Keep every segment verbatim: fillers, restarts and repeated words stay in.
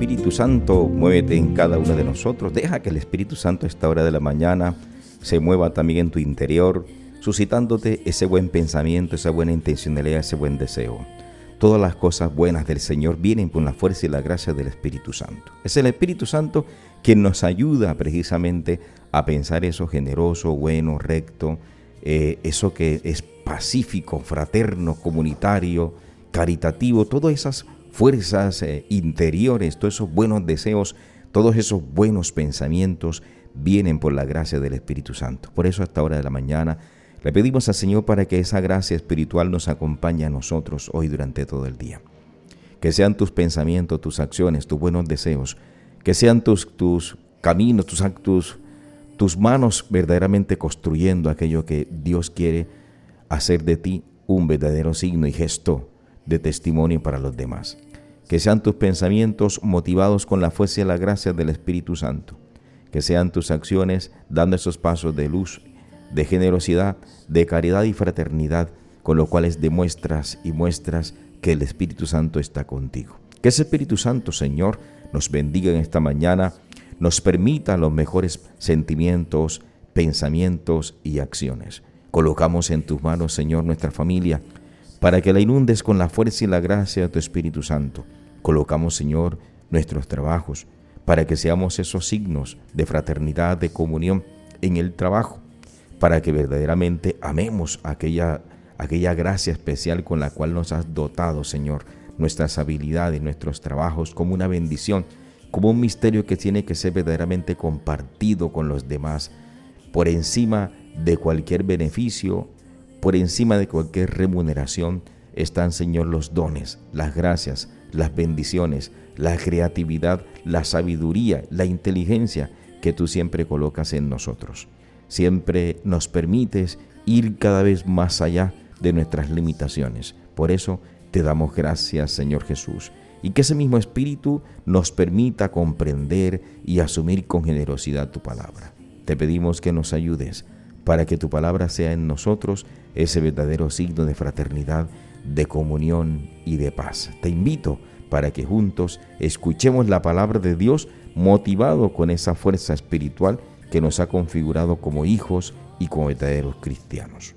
Espíritu Santo, muévete en cada uno de nosotros. Deja que el Espíritu Santo a esta hora de la mañana se mueva también en tu interior, suscitándote ese buen pensamiento, esa buena intencionalidad, ese buen deseo. Todas las cosas buenas del Señor vienen con la fuerza y la gracia del Espíritu Santo. Es el Espíritu Santo quien nos ayuda precisamente a pensar eso generoso, bueno, recto, eh, eso que es pacífico, fraterno, comunitario, caritativo, todas esas fuerzas eh, interiores, todos esos buenos deseos, todos esos buenos pensamientos vienen por la gracia del Espíritu Santo. Por eso a esta hora de la mañana le pedimos al Señor para que esa gracia espiritual nos acompañe a nosotros hoy durante todo el día. Que sean tus pensamientos, tus acciones, tus buenos deseos, que sean tus, tus caminos, tus actos, tus manos verdaderamente construyendo aquello que Dios quiere hacer de ti un verdadero signo y gesto de testimonio para los demás. Que sean tus pensamientos motivados con la fuerza y la gracia del Espíritu Santo. Que sean tus acciones dando esos pasos de luz, de generosidad, de caridad y fraternidad, con lo cual demuestras y muestras que el Espíritu Santo está contigo. Que ese Espíritu Santo, Señor, nos bendiga en esta mañana, nos permita los mejores sentimientos, pensamientos y acciones. Colocamos en tus manos, Señor, nuestra familia, para que la inundes con la fuerza y la gracia de tu Espíritu Santo. Colocamos, Señor, nuestros trabajos, para que seamos esos signos de fraternidad, de comunión en el trabajo, para que verdaderamente amemos aquella, aquella gracia especial con la cual nos has dotado, Señor, nuestras habilidades, nuestros trabajos, como una bendición, como un misterio que tiene que ser verdaderamente compartido con los demás, por encima de cualquier beneficio, por encima de cualquier remuneración, están, Señor, los dones, las gracias, las bendiciones, la creatividad, la sabiduría, la inteligencia que tú siempre colocas en nosotros. Siempre nos permites ir cada vez más allá de nuestras limitaciones. Por eso te damos gracias, Señor Jesús, y que ese mismo Espíritu nos permita comprender y asumir con generosidad tu palabra. Te pedimos que nos ayudes para que tu palabra sea en nosotros ese verdadero signo de fraternidad, de comunión y de paz. Te invito para que juntos escuchemos la palabra de Dios motivado con esa fuerza espiritual que nos ha configurado como hijos y como verdaderos cristianos.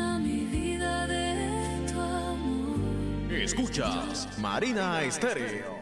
Escuchas Marina Estéreo.